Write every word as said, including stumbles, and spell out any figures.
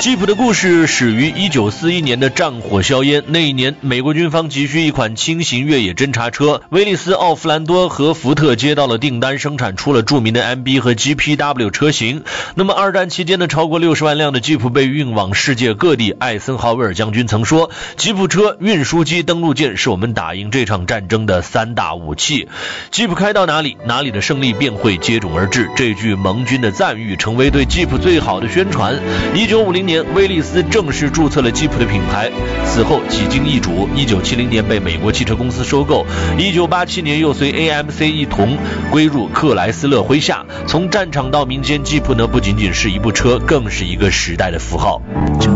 吉普的故事始于一九四一年的战火硝烟。那一年，美国军方急需一款轻型越野侦察车，威利斯·奥弗兰多和福特接到了订单，生产出了著名的 M B 和 G P W 车型。那么二战期间的超过六十万辆的吉普被运往世界各地。艾森豪威尔将军曾说，吉普车、运输机、登陆舰是我们打赢这场战争的三大武器。吉普开到哪里，哪里的胜利便会接踵而至。这句盟军的赞誉成为对吉普最好的宣传。一九五零年，威利斯正式注册了吉普的品牌，此后几经易主，一九七零年被美国汽车公司收购，一九八七年又随 A M C 一同归入克莱斯勒麾下。从战场到民间，吉普呢不仅仅是一部车，更是一个时代的符号。